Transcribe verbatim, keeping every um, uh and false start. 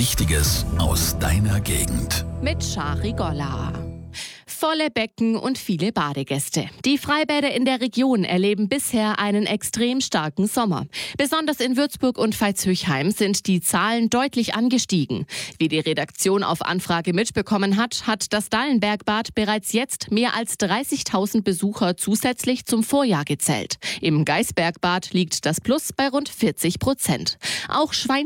Wichtiges aus deiner Gegend. Mit Shari Golla. Volle Becken und viele Badegäste. Die Freibäder in der Region erleben bisher einen extrem starken Sommer. Besonders in Würzburg und Veitshöchheim sind die Zahlen deutlich angestiegen. Wie die Redaktion auf Anfrage mitbekommen hat, hat das Dallenbergbad bereits jetzt mehr als dreißigtausend Besucher zusätzlich zum Vorjahr gezählt. Im Gaisbergbad liegt das Plus bei rund vierzig Prozent. Auch Schwein